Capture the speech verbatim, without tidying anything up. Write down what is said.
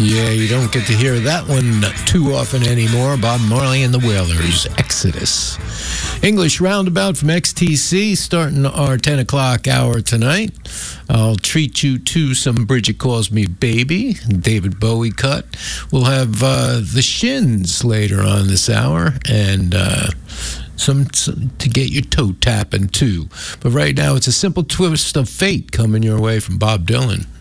Yeah, you don't get to hear that one too often anymore. Bob Marley and the Wailers, Exodus. English Roundabout from X T C, starting our ten o'clock hour tonight. I'll treat you to some Bridget Calls Me Baby, David Bowie cut. We'll have uh, the Shins later on this hour, and uh, some, some to get your toe tapping too. But right now, it's a simple twist of fate coming your way from Bob Dylan.